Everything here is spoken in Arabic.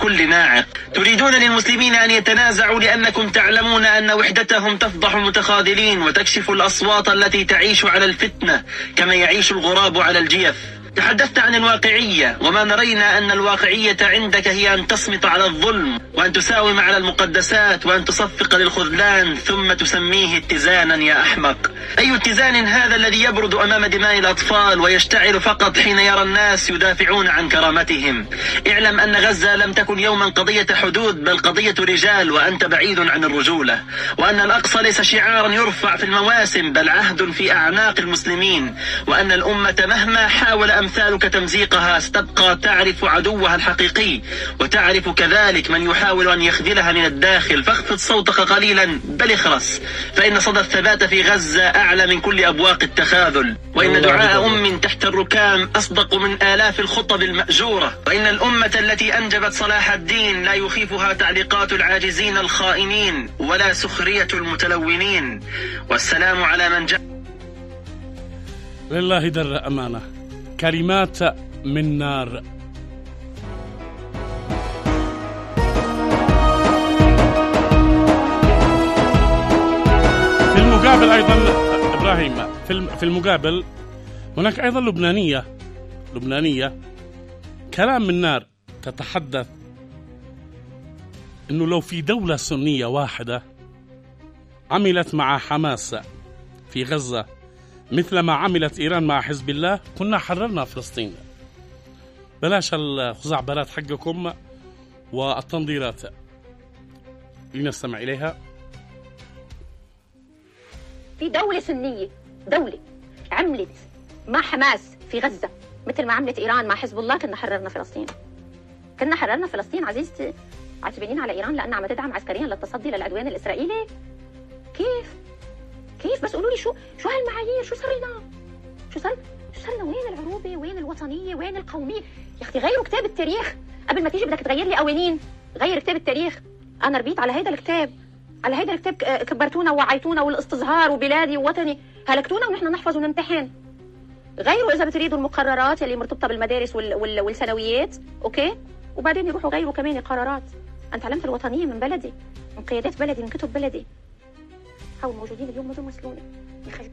كل ناعق. تريدون للمسلمين أن يتنازعوا لأنكم تعلمون أن وحدتهم تفضح المتخاذلين وتكشف الأصوات التي تعيش على الفتنة كما يعيش الغراب على الجيف. تحدثت عن الواقعية، وما نرينا أن الواقعية عندك هي أن تصمت على الظلم، وأن تساوم على المقدسات، وأن تصفق للخذلان ثم تسميه اتزانا يا أحمق. أي اتزان هذا الذي يبرد أمام دماء الأطفال ويشتعل فقط حين يرى الناس يدافعون عن كرامتهم؟ اعلم أن غزة لم تكن يوما قضية حدود، بل قضية رجال، وأنت بعيد عن الرجولة. وأن الأقصى ليس شعارا يرفع في المواسم، بل عهد في أعناق المسلمين. وأن الأمة مهما حاول أمثالك تمزيقها ستبقى تعرف عدوها الحقيقي، وتعرف كذلك من يحاول أن يخذلها من الداخل. فاخفض صوتك قليلا، بل اخرس، فإن صدى الثبات في غزة أعلى من كل أبواق التخاذل. وإن دعاء أم تحت الركام أصدق من آلاف الخطب المأجورة. وإن الأمة التي أنجبت صلاح الدين لا يخيفها تعليقات العاجزين الخائنين ولا سخرية المتلونين. والسلام على من جاء. لله در أمانة. كلمات من نار. في المقابل أيضا إبراهيم، في المقابل هناك أيضا لبنانية كلام من نار تتحدث أنه لو في دولة سنية واحدة عملت مع حماس في غزة مثل ما عملت إيران مع حزب الله كنا حررنا فلسطين. بلاش الخزعبلات حقكم والتنظيرات، لنستمع إليها. في دولة سنية، دولة عملت مع حماس في غزة مثل ما عملت إيران مع حزب الله كنا حررنا فلسطين. كنا حررنا فلسطين عزيزتي. عاتبين على إيران لأنها عم تدعم عسكريا للتصدي للعدوان الإسرائيلي؟ كيف بس قولوا لي شو هالمعايير؟ شو صار لنا؟ وين العروبة؟ وين الوطنية؟ وين القومية؟ يا أختي غيروا كتاب التاريخ قبل ما تيجي بدك تغير لي قوانين. غير كتاب التاريخ. أنا ربيت على هيدا الكتاب، كبرتونا ووعيتونا، والاستصهار وبلادي ووطني هلكتونا ونحن نحفظ ونمتحن. غيروا إذا بتريدوا المقررات اللي مرتبطة بالمدارس والثانويات، أوكي؟ وبعدين يروحوا غيروا كمان القرارات. أنا تعلمت الوطنية من بلدي، من قيادات بلدي، من كتب بلدي. حاول موجودين اليوم ما مسلونة.